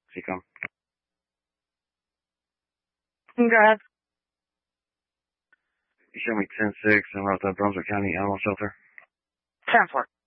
Seacom. Go ahead. You show me 10-6 in Brunswick County Animal Shelter. 10-4.